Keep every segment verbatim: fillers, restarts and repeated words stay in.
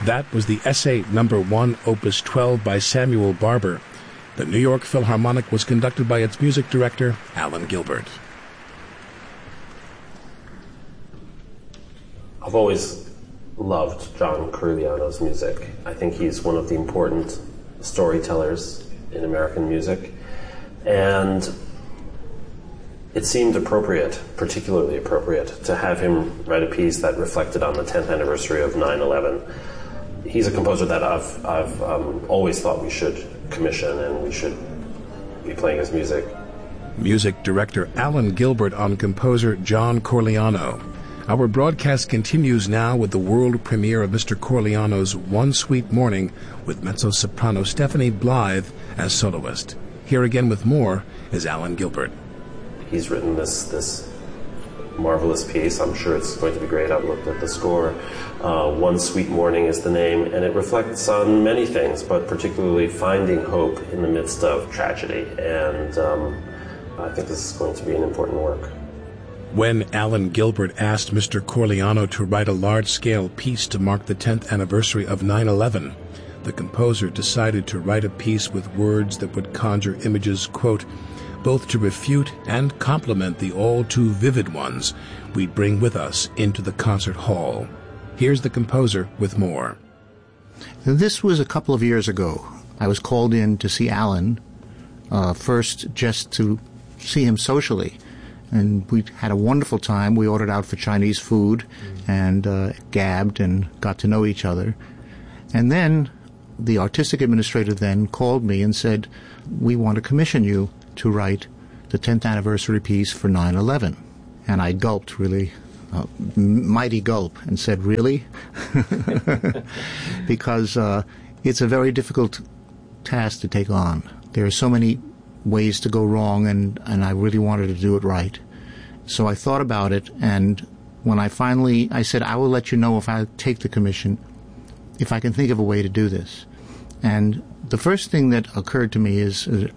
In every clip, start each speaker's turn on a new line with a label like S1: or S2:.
S1: That was the Essay Number One, Opus twelve by Samuel Barber. The New York Philharmonic was conducted by its music director, Alan Gilbert.
S2: I've always loved John Corigliano's music. I think he's one of the important storytellers in American music. And it seemed appropriate, particularly appropriate, to have him write a piece that reflected on the tenth anniversary of nine eleven. He's a composer that I've, I've um, always thought we should commission and we should be playing his music.
S1: Music director Alan Gilbert on composer John Corigliano. Our broadcast continues now with the world premiere of Mister Corigliano's One Sweet Morning with mezzo-soprano Stephanie Blythe as soloist. Here again with more is Alan Gilbert.
S2: He's written this this marvelous piece. I'm sure it's going to be great. I've looked at the score. Uh, One Sweet Morning is the name, and it reflects on many things, but particularly finding hope in the midst of tragedy. And um, I think this is going to be an important work.
S1: When Alan Gilbert asked Mister Corigliano to write a large-scale piece to mark the tenth anniversary of nine eleven, the composer decided to write a piece with words that would conjure images, quote, both to refute and complement the all-too vivid ones we bring with us into the concert hall. Here's the composer with more.
S3: This was a couple of years ago. I was called in to see Alan, uh, first just to see him socially. And we had a wonderful time. We ordered out for Chinese food and uh, gabbed and got to know each other. And then the artistic administrator then called me and said, we want to commission you to write the tenth anniversary piece for nine eleven. And I gulped, really, uh, mighty gulp, and said, really? Because uh, it's a very difficult task to take on. There are so many ways to go wrong, and, and I really wanted to do it right. So I thought about it, and when I finally, I said, I will let you know if I take the commission, if I can think of a way to do this. And the first thing that occurred to me is uh,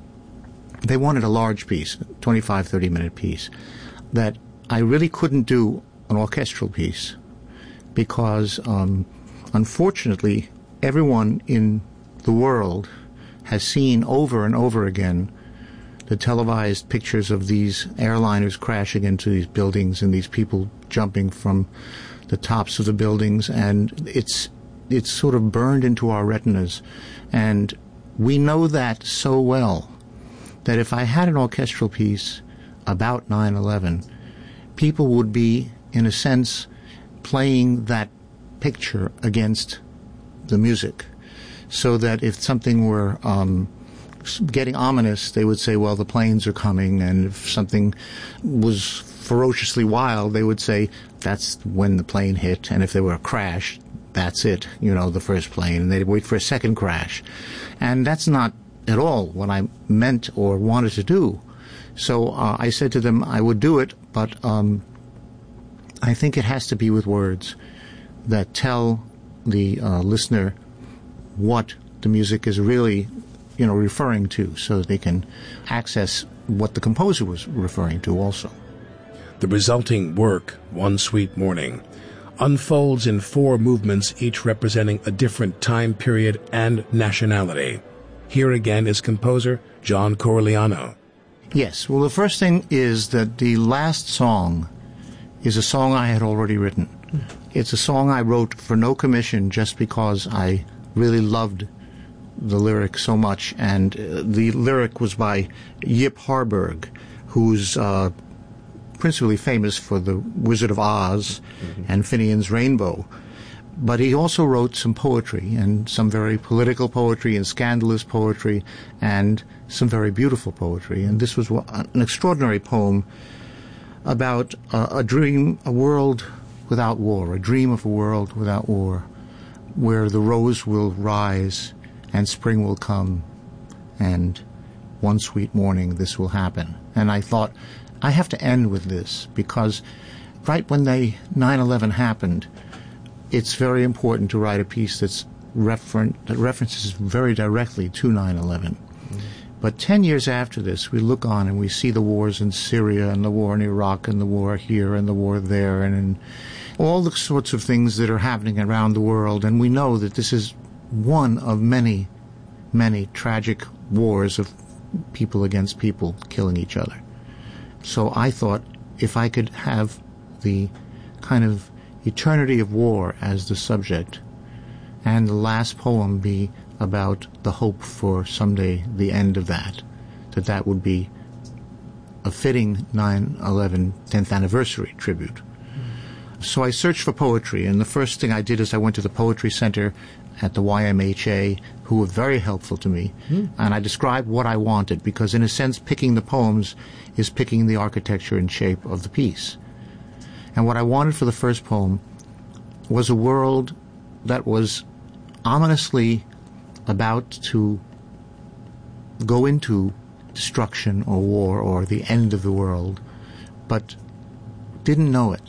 S3: they wanted a large piece, twenty-five, thirty minute piece, that I really couldn't do an orchestral piece because, um, unfortunately, everyone in the world has seen over and over again the televised pictures of these airliners crashing into these buildings and these people jumping from the tops of the buildings, and it's it's sort of burned into our retinas. And we know that so well that if I had an orchestral piece about nine eleven, people would be, in a sense, playing that picture against the music. So that if something were um, getting ominous, they would say, well, the planes are coming. And if something was ferociously wild, they would say, that's when the plane hit. And if there were a crash, that's it, you know, the first plane. And they'd wait for a second crash. And that's not at all what I meant or wanted to do. So uh, I said to them, I would do it, but um, I think it has to be with words that tell the uh, listener what the music is really, you know, referring to, so that they can access what the composer was referring to also.
S1: The resulting work, One Sweet Morning, unfolds in four movements, each representing a different time period and nationality. Here again is composer John Corigliano.
S3: Yes, well, the first thing is that the last song is a song I had already written. It's a song I wrote for no commission just because I really loved the lyric so much, and uh, the lyric was by Yip Harburg, who's uh, principally famous for The Wizard of Oz mm-hmm. and Finian's Rainbow. But he also wrote some poetry, and some very political poetry and scandalous poetry, and some very beautiful poetry. And this was an extraordinary poem about uh, a dream, a world without war, a dream of a world without war, where the rose will rise and spring will come, and one sweet morning this will happen. And I thought, I have to end with this, because right when they nine eleven happened, it's very important to write a piece that's referen- that references very directly to nine eleven. Mm-hmm. But ten years after this, we look on and we see the wars in Syria and the war in Iraq and the war here and the war there and in all the sorts of things that are happening around the world, and we know that this is one of many, many tragic wars of people against people killing each other. So I thought if I could have the kind of eternity of war as the subject, and the last poem be about the hope for someday the end of that, that that would be a fitting nine eleven tenth anniversary tribute. So I searched for poetry, and the first thing I did is I went to the Poetry Center at the Y M H A, who were very helpful to me, mm. and I described what I wanted, because in a sense picking the poems is picking the architecture and shape of the piece. And what I wanted for the first poem was a world that was ominously about to go into destruction or war or the end of the world, but didn't know it.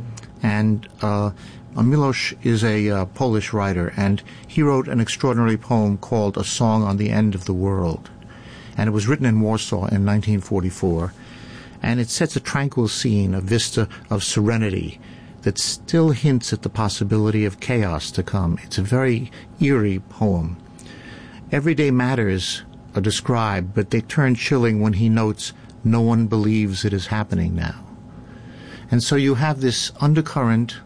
S3: And uh, Milosz is a uh, Polish writer, and he wrote an extraordinary poem called A Song on the End of the World. And it was written in Warsaw in nineteen forty-four. And it sets a tranquil scene, a vista of serenity that still hints at the possibility of chaos to come. It's a very eerie poem. Everyday matters are described, but they turn chilling when he notes no one believes it is happening now. And so you have this undercurrent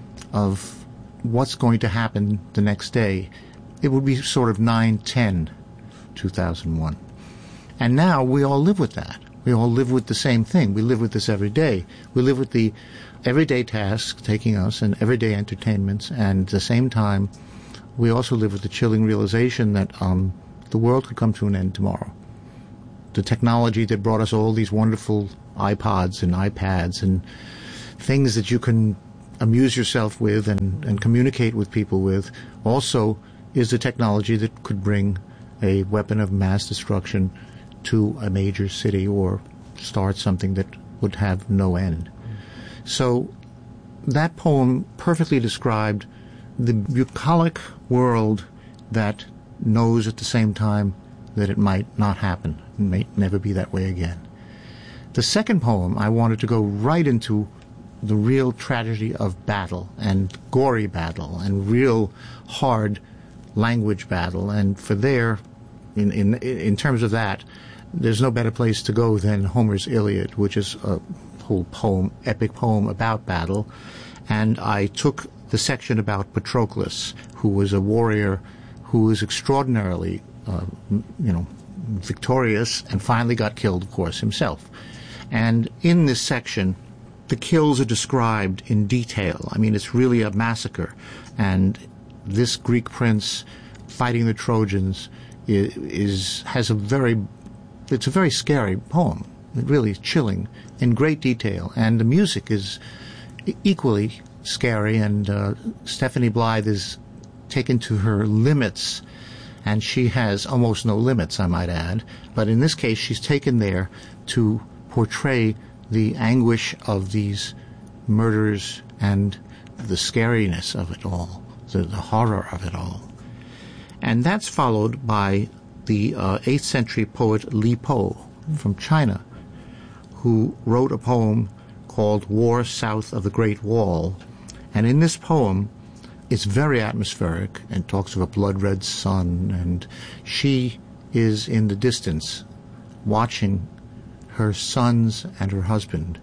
S3: of what's going to happen the next day. It would be sort of nine ten two thousand one. And now we all live with that. We all live with the same thing. We live with this every day. We live with the everyday tasks taking us and everyday entertainments, and at the same time, we also live with the chilling realization that um, the world could come to an end tomorrow. The technology that brought us all these wonderful iPods and iPads and things that you can amuse yourself with and, and communicate with people with also is the technology that could bring a weapon of mass destruction to a major city or start something that would have no end. So that poem perfectly described the bucolic world that knows at the same time that it might not happen, it may never be that way again. The second poem, I wanted to go right into the real tragedy of battle and gory battle and real hard language battle. And for there, in, in, in terms of that, there's no better place to go than Homer's Iliad, which is a whole poem, epic poem about battle. And I took the section about Patroclus, who was a warrior who was extraordinarily, uh, you know, victorious and finally got killed, of course, himself. And in this section, the kills are described in detail. I mean, it's really a massacre. And this Greek prince fighting the Trojans is, is has a very, it's a very scary poem. It really is chilling in great detail. And the music is equally scary. And uh, Stephanie Blythe is taken to her limits, and she has almost no limits, I might add. But in this case, she's taken there to portray the anguish of these murders and the scariness of it all, the, the horror of it all. And that's followed by the uh, eighth century poet Li Po from China, who wrote a poem called War South of the Great Wall. And in this poem, it's very atmospheric and talks of a blood-red sun, and she is in the distance watching her sons and her husband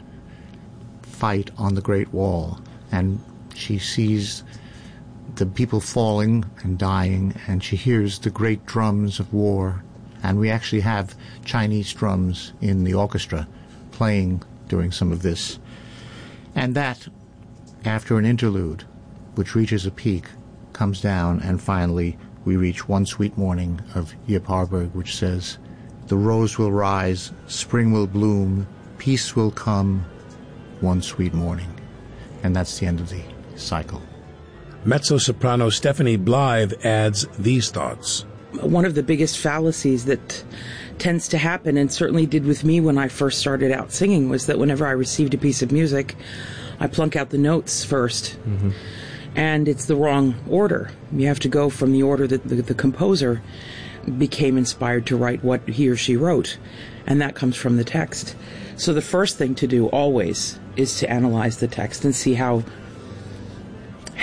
S3: fight on the Great Wall, and she sees the people falling and dying, and she hears the great drums of war, and we actually have Chinese drums in the orchestra playing during some of this. And that, after an interlude, which reaches a peak, comes down, and finally we reach One Sweet Morning of Yip Harburg, which says, "The rose will rise, spring will bloom, peace will come, one sweet morning." And that's the end of the cycle.
S1: Mezzo-soprano Stephanie Blythe adds these thoughts.
S4: One of the biggest fallacies that tends to happen, and certainly did with me when I first started out singing, was that whenever I received a piece of music, I plunk out the notes first. Mm-hmm. And it's the wrong order. You have to go from the order that the, the composer became inspired to write what he or she wrote, and that comes from the text. So the first thing to do always is to analyze the text and see how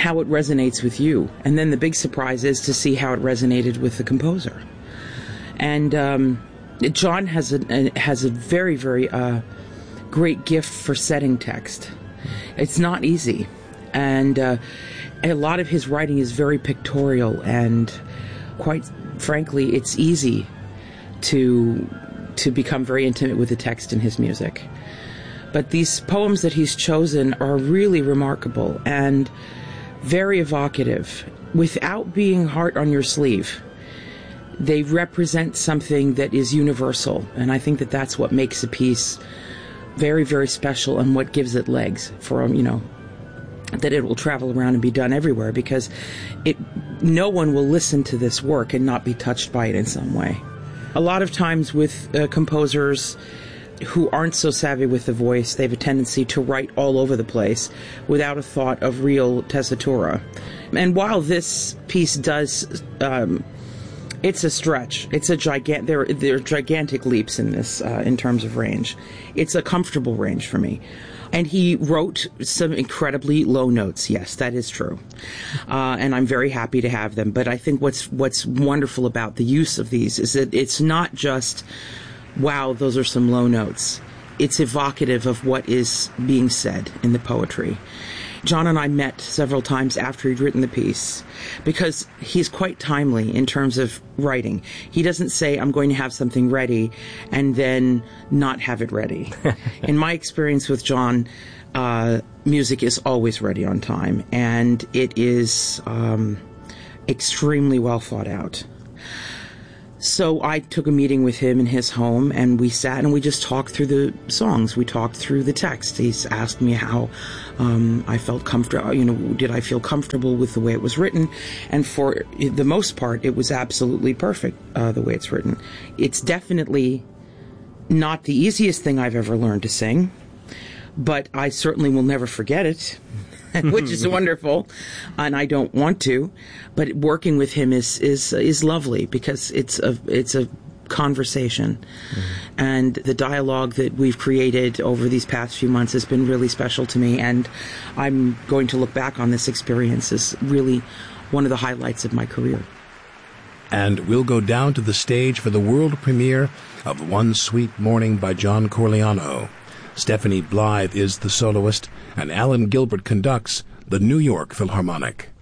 S4: how it resonates with you. And then the big surprise is to see how it resonated with the composer. And um, John has a, a has a very, very uh, great gift for setting text. It's not easy. And uh, a lot of his writing is very pictorial, and quite frankly, it's easy to to become very intimate with the text in his music. But these poems that he's chosen are really remarkable and very evocative, without being heart on your sleeve. They represent something that is universal, and I think that that's what makes a piece very, very special, and what gives it legs for, you know, that it will travel around and be done everywhere, because it no one will listen to this work and not be touched by it in some way. A lot of times with uh, composers who aren't so savvy with the voice, they have a tendency to write all over the place without a thought of real tessitura. And while this piece does, um, it's a stretch. It's a gigant. There, there are gigantic leaps in this uh, in terms of range. It's a comfortable range for me. And he wrote some incredibly low notes. Yes, that is true. Uh, and I'm very happy to have them. But I think what's what's wonderful about the use of these is that it's not just, wow, those are some low notes. It's evocative of what is being said in the poetry. John and I met several times after he'd written the piece, because he's quite timely in terms of writing. He doesn't say, I'm going to have something ready, and then not have it ready. In my experience with John, uh, music is always ready on time, and it is um, extremely well thought out. So I took a meeting with him in his home, and we sat and we just talked through the songs. We talked through the text. He's asked me how um, I felt comfortable, you know, did I feel comfortable with the way it was written? And for the most part, it was absolutely perfect, uh, the way it's written. It's definitely not the easiest thing I've ever learned to sing, but I certainly will never forget it. Which is wonderful, and I don't want to, but working with him is is is lovely, because it's a it's a conversation, mm-hmm. and the dialogue that we've created over these past few months has been really special to me, and I'm going to look back on this experience as really one of the highlights of my career.
S1: And we'll go down to the stage for the world premiere of One Sweet Morning by John Corigliano. Stephanie Blythe is the soloist, and Alan Gilbert conducts the New York Philharmonic.